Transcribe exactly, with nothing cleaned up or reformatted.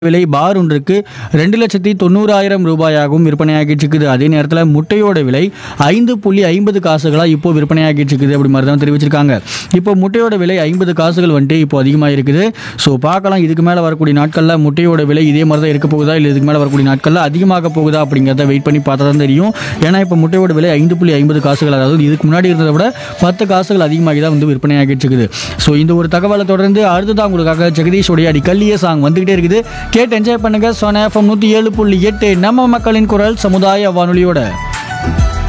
விலை பார் ஒன்றுக்கு ரெண்டு லட்சத்தி தொண்ணூறாயிரம் ரூபாயாகவும் விற்பனையாகிட்டு இருக்குது. அதே நேரத்தில் முட்டையோட விலை ஐந்து புள்ளி ஐம்பது காசுகளாக இப்போ விற்பனையாகிட்டு இருக்குது அப்படி மாதிரி தான் தெரிவிச்சிருக்காங்க. இப்போ முட்டையோட விலை ஐம்பது காசுகள் வந்துட்டு இப்போ அதிகமாக இருக்குது. ஸோ பார்க்கலாம் இதுக்கு மேலே வரக்கூடிய நாட்களில் முட்டையோட விலை இதே மாதிரி தான் இருக்க போகுதா, இல்லை இதுக்கு மேலே வரக்கூடிய நாட்களில் அதிகமாக போகுதா அப்படிங்கிறத வெயிட் பண்ணி பார்த்தா தான் தெரியும். ஏன்னா இப்போ முட்டையோட விலை ஐந்து புள்ளி ஐம்பது காசுகள், அதாவது இதுக்கு முன்னாடி இருந்ததை விட பத்து காசுகள் அதிகமாகி தான் வந்து விற்பனையாகிட்டு இருக்குது. ஸோ இந்த ஒரு தகவலை தொடர்ந்து அடுத்ததான் உங்களுக்காக ஜெகதீஷோடைய அடிக்கல்லிய சாங் வந்துகிட்டே இருக்குது. கேட்டு என்ஜாய் பண்ணுங்க. சோனா எஃப்எம் நூற்றி ஏழு புள்ளி எட்டு நம்ம மக்களின் குரல் சமுதாய வானொலியோட